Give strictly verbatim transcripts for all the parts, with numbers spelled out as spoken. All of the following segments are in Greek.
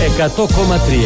εκατό κόμμα τρία.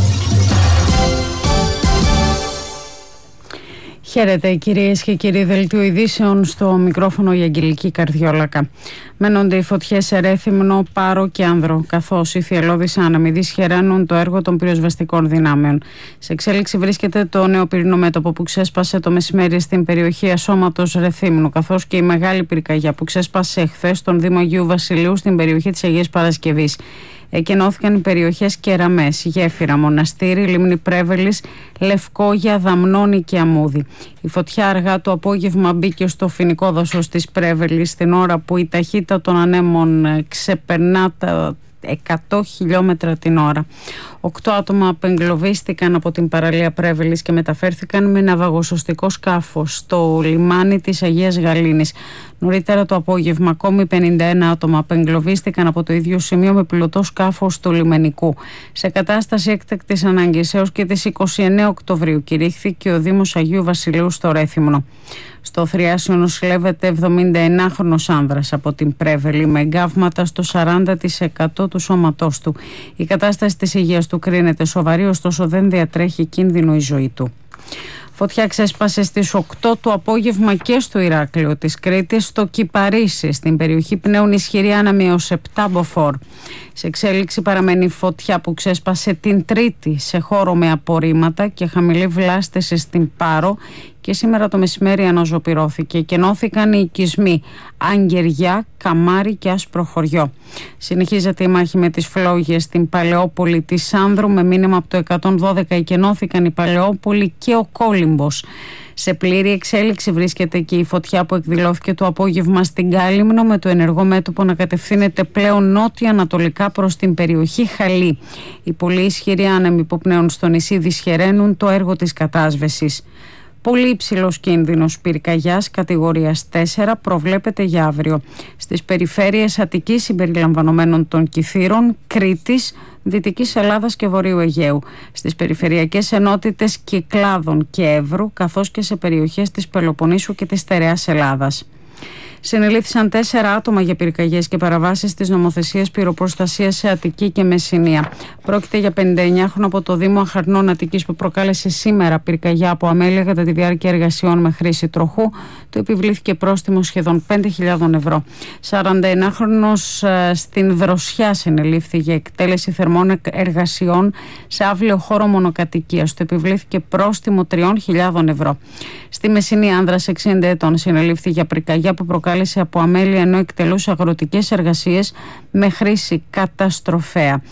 Χαίρετε κυρίες και κύριοι, δελτίο ειδήσεων, στο μικρόφωνο η Αγγελική Καρδιόλακα. Μένονται οι φωτιές σε Ρέθυμνο, Πάρο και Άνδρο, καθώς οι θυελλώδεις άνεμοι δυσχεραίνουν το έργο των πυροσβεστικών δυνάμεων. Σε εξέλιξη βρίσκεται το νέο πυρηνό μέτωπο που ξέσπασε το μεσημέρι στην περιοχή Ασώματος Ρεθύμνου, καθώς και η μεγάλη πυρκαγιά που ξέσπασε εχθές στον Δήμο Αγίου Βασιλείου στην περιοχή της Αγίας Παρασκευής. Εκενώθηκαν οι περιοχές Κεραμές, Γέφυρα, Μοναστήρι, Λίμνη Πρέβελης, Λευκόγια, Δαμνώνη και Αμούδη. Η φωτιά αργά το απόγευμα μπήκε στο φοινικό δάσος της Πρέβελης, την ώρα που η ταχύτητα των ανέμων ξεπερνά τα εκατό χιλιόμετρα την ώρα. Οκτώ άτομα απεγκλωβίστηκαν από την παραλία Πρέβελης και μεταφέρθηκαν με ναυαγοσωστικό σκάφος στο λιμάνι της Αγίας Γαλήνης. Νωρίτερα το απόγευμα ακόμη πενήντα ένα άτομα απεγκλωβίστηκαν από το ίδιο σημείο με πλωτό σκάφος του λιμενικού. Σε κατάσταση έκτακτης ανάγκης έως και τις είκοσι εννέα Οκτωβρίου κηρύχθηκε ο Δήμος Αγίου Βασιλείου στο Ρέθυμνο. Στο Θριάσιο νοσηλεύεται εβδομήντα ενάχρονος άνδρας από την Πρέβελη με εγκάβματα στο σαράντα τοις εκατό του σώματός του. Η κατάσταση της υγείας του κρίνεται σοβαρή, ωστόσο δεν διατρέχει κίνδυνο η ζωή του. Φωτιά ξέσπασε στις οκτώ το απόγευμα και στο Ηράκλειο της Κρήτης, στο Κυπαρίσι, στην περιοχή πνέουν ισχυρή άνεμοι έως επτά μποφόρ. Σε εξέλιξη παραμένει φωτιά που ξέσπασε την Τρίτη σε χώρο με απορρίμματα και χαμηλή βλάστηση στην Πάρο και σήμερα το μεσημέρι αναζωπυρώθηκε και ενώθηκαν οι οικισμοί Αγγεριά, Καμάρι και Άσπροχωριό. Συνεχίζεται η μάχη με τις φλόγες στην Παλαιόπολη της Άνδρου με μήνυμα από το εκατόν δώδεκα και ενώθηκαν η Παλαιόπολη και ο Κόλυμπος. Σε πλήρη εξέλιξη βρίσκεται και η φωτιά που εκδηλώθηκε το απόγευμα στην Κάλυμνο, με το ενεργό μέτωπο να κατευθύνεται πλέον νότια-ανατολικά προς την περιοχή Χαλή. Οι πολύ ισχυροί άνεμοι που πνέουν στο νησί δυσχεραίνουν το έργο της κατάσβεσης. Πολύ υψηλός κίνδυνος πυρκαγιάς κατηγορίας τέσσερα προβλέπεται για αύριο στις περιφέρειες Αττικής συμπεριλαμβανομένων των Κιθήρων, Κρήτης, Δυτικής Ελλάδας και Βορείου Αιγαίου, στις περιφερειακές ενότητες Κυκλάδων και Εύρου, καθώς και σε περιοχές της Πελοποννήσου και της Στερεάς Ελλάδας. Συνελήφθησαν τέσσερα άτομα για πυρκαγιές και παραβάσεις της νομοθεσίας πυροπροστασίας σε Αττική και Μεσσηνία. Πρόκειται για πενήντα εννιάχρονο από το Δήμο Αχαρνών Αττικής που προκάλεσε σήμερα πυρκαγιά από αμέλεια κατά τη διάρκεια εργασιών με χρήση τροχού. Το επιβλήθηκε πρόστιμο σχεδόν πέντε χιλιάδες ευρώ. σαρανταενάχρονος στην Δροσιά συνελήφθη για εκτέλεση θερμών εργασιών σε αύλιο χώρο μονοκατοικίας. Το επιβλήθηκε πρόστιμο τριών χιλιάδων ευρώ. Στη Μεσσηνία, άνδρας εξήντα ετών συνελήφθη για πυρκαγιά που προκάλεσε από αμέλεια ενώ εκτελούσε αγροτικές εργασίες με χρήση καταστροφέα.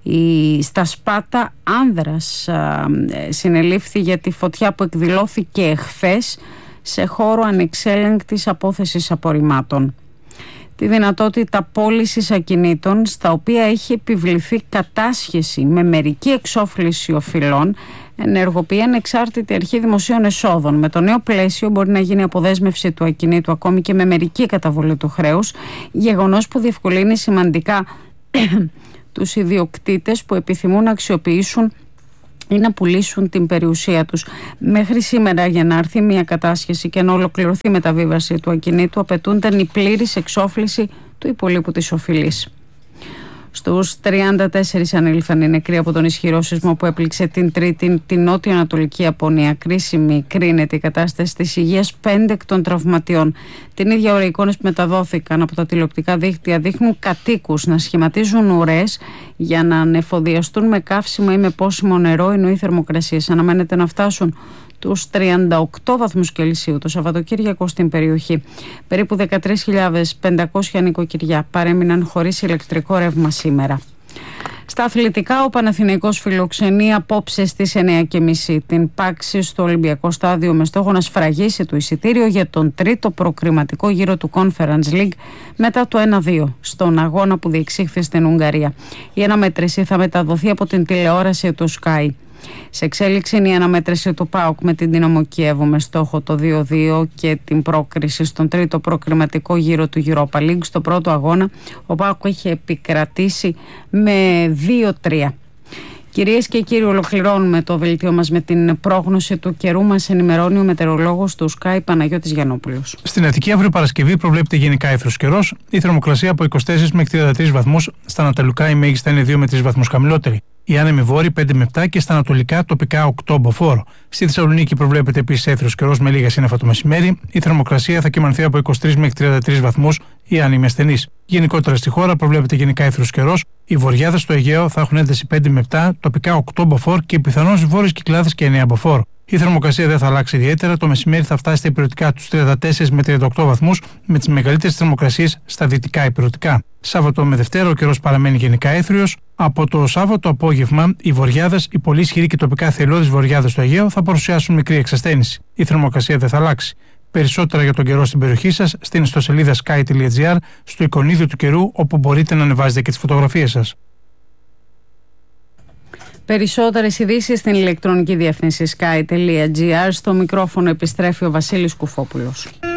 Η, στα Σπάτα, άνδρας α, συνελήφθη για τη φωτιά που εκδηλώθηκε εχθές σε χώρο ανεξέλεγκτης απόθεσης απορριμμάτων. Τη δυνατότητα πώλησης ακινήτων στα οποία έχει επιβληθεί κατάσχεση με μερική εξόφληση οφειλών ενεργοποιεί ανεξάρτητη αρχή δημοσίων εσόδων. Με το νέο πλαίσιο μπορεί να γίνει αποδέσμευση του ακινήτου ακόμη και με μερική καταβολή του χρέους, γεγονός που διευκολύνει σημαντικά τους ιδιοκτήτες που επιθυμούν να αξιοποιήσουν ή να πουλήσουν την περιουσία τους. Μέχρι σήμερα, για να έρθει μια κατάσχεση και να ολοκληρωθεί η μεταβίβαση του ακινήτου, απαιτούνταν η πλήρης εξόφληση του υπολείπου της οφειλής. Στους τριάντα τέσσερα ανήλθαν οι νεκροί από τον ισχυρό σεισμό που έπληξε την Τρίτη την νότιο-ανατολική Ιαπωνία. Κρίσιμη κρίνεται η κατάσταση της υγείας πέντε εκ των τραυματιών. Την ίδια ώρα, οι εικόνες που μεταδόθηκαν από τα τηλεοπτικά δίκτυα δείχνουν κατοίκους να σχηματίζουν ουρές για να ανεφοδιαστούν με καύσιμο ή με πόσιμο νερό, ενώ οι θερμοκρασίες αναμένεται να φτάσουν τους τριάντα οκτώ βαθμούς Κελσίου το Σαββατοκύριακο στην περιοχή. Περίπου δεκατρείς χιλιάδες πεντακόσια νοικοκυριά παρέμειναν χωρίς ηλεκτρικό ρεύμα σήμερα. Στα αθλητικά, ο Παναθηναϊκός φιλοξενεί απόψε στις εννιά και μισή την Πάξη στο Ολυμπιακό Στάδιο με στόχο να σφραγίσει το εισιτήριο για τον τρίτο προκριματικό γύρο του Conference League μετά το ένα δύο στον αγώνα που διεξήχθη στην Ουγγαρία. Η αναμέτρηση θα μεταδοθεί από την τηλεόραση του Sky. Σε εξέλιξη είναι η αναμέτρηση του ΠΑΟΚ με την Δύναμο Κιέβου με στόχο το δύο δύο και την πρόκριση στον τρίτο προκριματικό γύρο του Europa League. Στο πρώτο αγώνα ο ΠΑΟΚ είχε επικρατήσει με δύο τρία. Κυρίες και κύριοι, ολοκληρώνουμε το δελτίο μας με την πρόγνωση του καιρού. Μας ενημερώνει ο μετεωρολόγος του Sky Παναγιώτης Γιαννόπουλος. Στην Αττική, αύριο Παρασκευή, προβλέπεται γενικά εύθρος καιρός. Η θερμοκρασία από είκοσι τέσσερα μέχρι τριάντα τρεις βαθμούς. Στα ανατολικά η μέγιστα είναι δύο με τρεις βαθμούς χαμηλότερη. Η άνεμη βόρη πέντε με επτά και στα ανατολικά τοπικά οκτώ μποφόρ. Στη Θεσσαλονίκη προβλέπεται επίσης εύθρος καιρός με λίγα σύννεφα το μεσημέρι. Η θερμοκρασία θα κυμανθεί από είκοσι τρεις μέχρι τριάντα τρεις βαθμούς. Η άνεμη ασθενής. Γενικότερα στη χώρα προβλέπεται γενικά εύθρος καιρός. Οι βορειάδες στο Αιγαίο θα έχουν ένταση πέντε με επτά, τοπικά οκτώ μποφόρ και πιθανώς βόρειες Κυκλάδες και εννέα μποφόρ. Η θερμοκρασία δεν θα αλλάξει ιδιαίτερα. Το μεσημέρι θα φτάσει στα ηπειρωτικά τους τριάντα τέσσερα με τριάντα οκτώ βαθμούς, με τις μεγαλύτερες θερμοκρασίες στα δυτικά ηπειρωτικά. Σάββατο με Δευτέρα ο καιρός παραμένει γενικά έθριος. Από το Σάββατο απόγευμα, οι βορειάδες, οι πολύ ισχυροί και τοπικά θελώδεις βορειάδες στο Αιγαίο θα παρουσιάσουν μικρή εξασθένηση. Η θερμοκρασία δεν θα αλλάξει. Περισσότερα για τον καιρό στην περιοχή σας στην ιστοσελίδα sky τελεία gr, στο εικονίδιο του καιρού, όπου μπορείτε να ανεβάζετε και τις φωτογραφίες σας. Περισσότερες ειδήσεις στην ηλεκτρονική διεύθυνση sky τελεία gr. Στο μικρόφωνο επιστρέφει ο Βασίλης Κουφόπουλος.